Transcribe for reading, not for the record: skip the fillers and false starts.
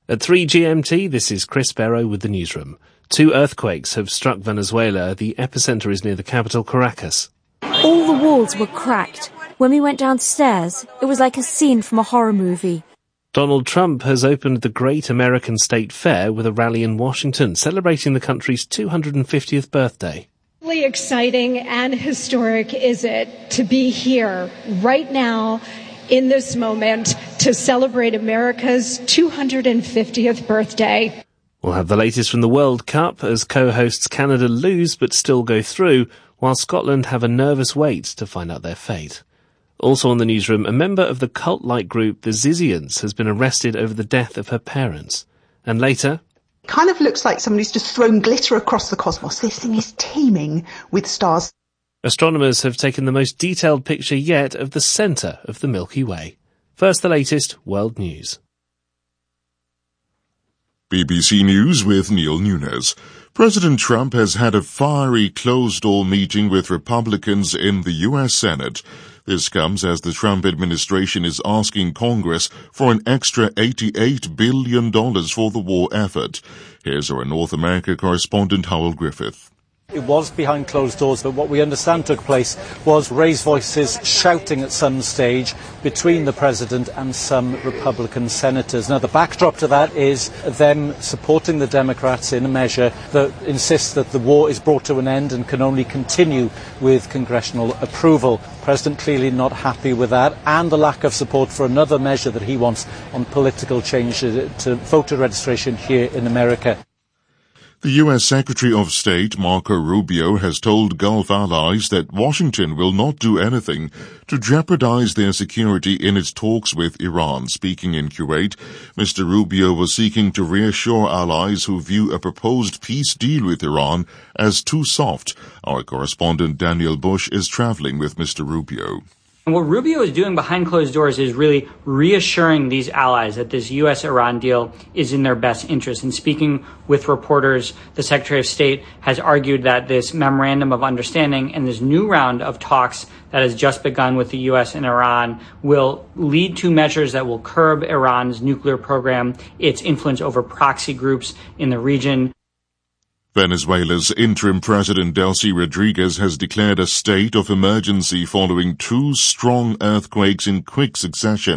At 3 GMT, this is Chris Barrow with the newsroom. 2 earthquakes have struck Venezuela. The epicenter is near the capital, Caracas. All the walls were cracked. When we went downstairs, it was like a scene from a horror movie. Donald Trump has opened the Great American State Fair with a rally in Washington, celebrating the country's 250th birthday. Really exciting and historic is it to be here right now in this moment to celebrate America's 250th birthday. We'll have the latest from the World Cup as co-hosts Canada lose but still go through, while Scotland have a nervous wait to find out their fate. Also on the newsroom, a member of the cult-like group the Zizians has been arrested over the death of her parents. And later, kind of looks like somebody's just thrown glitter across the cosmos. This thing is teeming with stars. astronomers have taken the most detailed picture yet of the centre of the Milky Way. First, the latest world news. BBC News with Neil Nunes. President Trump has had a fiery closed-door meeting with Republicans in the U.S. Senate. This comes as the Trump administration is asking Congress for an extra $88 billion for the war effort. Here's our North America correspondent Howell Griffith. It was behind closed doors, but what we understand took place was raised voices shouting at some stage between the president and some Republican senators. Now, the backdrop to that is them supporting the Democrats in a measure that insists that the war is brought to an end and can only continue with congressional approval. The president clearly not happy with that, and the lack of support for another measure that he wants on political change to voter registration here in America. The U.S. Secretary of State, Marco Rubio, has told Gulf allies that Washington will not do anything to jeopardize their security in its talks with Iran. Speaking in Kuwait, Mr. Rubio was seeking to reassure allies who view a proposed peace deal with Iran as too soft. Our correspondent Daniel Bush is traveling with Mr. Rubio. And what Rubio is doing behind closed doors is really reassuring these allies that this U.S.-Iran deal is in their best interest. And speaking with reporters, the Secretary of State has argued that this memorandum of understanding and this new round of talks that has just begun with the U.S. and Iran will lead to measures that will curb Iran's nuclear program, its influence over proxy groups in the region. Venezuela's interim president Delcy Rodriguez has declared a state of emergency following 2 strong earthquakes in quick succession.